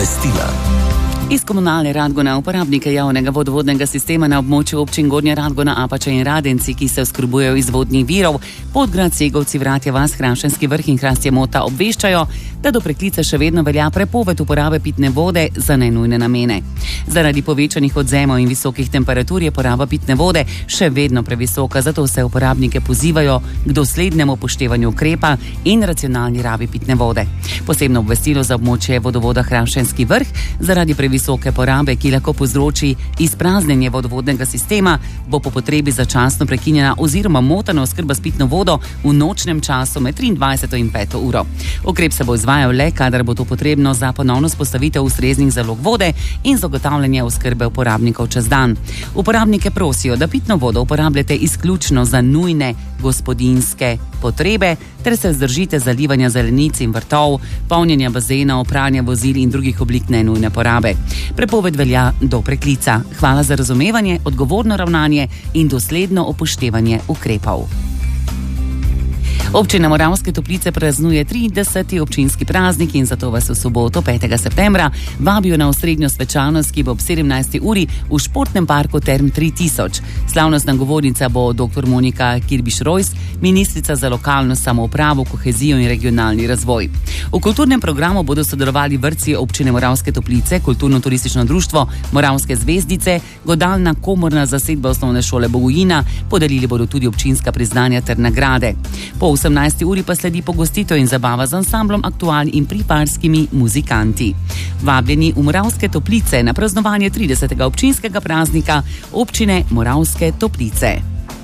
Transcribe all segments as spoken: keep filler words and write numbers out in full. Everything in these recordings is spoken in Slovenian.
obvestila. Iz komunalne Radgona uporabnike javnega vodovodnega sistema na območju občin Gornja Radgona, Apača in Radenci, ki se oskrbujejo iz vodnih virov, Podgrad, Segovci, Vratje vas, Hrašenski vrh in Hrastje Mota obveščajo, da do preklica še vedno velja prepoved uporabe pitne vode za nenujne namene. Zaradi povečanih odzemov in visokih temperatur je poraba pitne vode še vedno previsoka, zato se uporabnike pozivajo k doslednemu upoštevanju ukrepa in racionalni rabi pitne vode. Posebno obvestilo za območje vodovoda Hrašenski vrh: zaradi previsoke porabe, ki lahko povzroči izpraznjenje vodovodnega sistema, bo po potrebi začasno prekinjena oziroma motena oskrba s pitno vodo v nočnem času med triindvajseto in peto uro. Ukrep se bo izvajal le, kadar bo to potrebno za ponovno vzpostavitev ustreznih zalog vode in zagotavljanje oskrbe uporabnikov čez dan. Uporabnike prosijo, da pitno vodo uporabljate izključno za nujne gospodinjske potrebe ter se vzdržite zalivanja zelenic in vrtov, polnjenja bazenov, pranja vozil in drugih oblik nenujne porabe. Prepoved velja do preklica. Hvala za razumevanje, odgovorno ravnanje in dosledno upoštevanje ukrepov. Občina Moravske Toplice praznuje trideseti občinski praznik in zato vas v soboto petega septembra vabijo na osrednjo svečanost, ki bo ob sedemnajsti uri v športnem parku Term tri tisoč. Slavnostna govornica bo doktor Monika Kirbiš-Rojs, ministrica za lokalno samoupravo, kohezijo in regionalni razvoj. V kulturnem programu bodo sodelovali vrtci občine Moravske Toplice, kulturno-turistično društvo Moravske zvezdice, godalna komorna zasedba osnovne šole Bogojina, podelili bodo tudi občinska priznanja ter nagrade. Po osemnajsti uri pa sledi pogostitev in zabava z ansamblom Aktual in priparskimi muzikanti. Vabljeni v Moravske Toplice na praznovanje tridesetega občinskega praznika občine Moravske Toplice.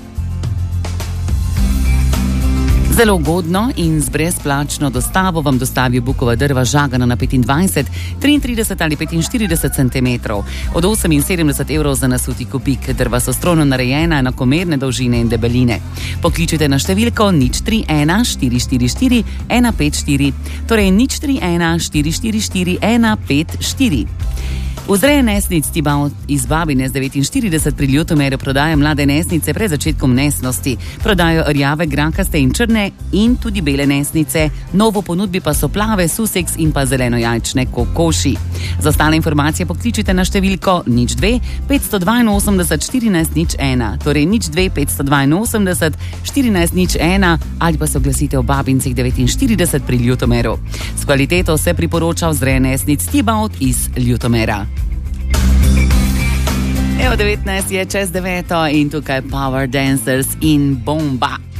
Zelo ugodno in z brezplačno dostavo vam dostavijo bukova drva žagana na petindvajset, triintrideset ali petinštirideset centimetrov. Od oseminsedemdeset evrov za nasuti kubik. Drva so strojno narejena, enakomerne dolžine in debeline. Pokličite na številko nič tri ena štiri štiri štiri ena pet štiri, torej nič tri ena štiri štiri štiri ena pet štiri. Vzreje nesnic Tibaut iz Babine z devetinštirideset pri Ljutomeru prodaja mlade nesnice pred začetkom nesnosti. Prodajo rjave, grakaste in črne in tudi bele nesnice. Novo ponudbi pa so plave, suseks in pa zelenojajčne kokoši. Za ostale informacije pokličite na številko nič dve petsto dvainosemdeset štirinajst nič ena, torej nič dve petsto dvainosemdeset štirinajst nič ena ali pa se oglasite v Babincih devetinštirideset pri Ljutomeru. S kvaliteto se priporoča vzreje nesnic Tibaut iz Ljutomera. Evo devetnajst je čez deveto in tukaj Power Dancers in Bomba.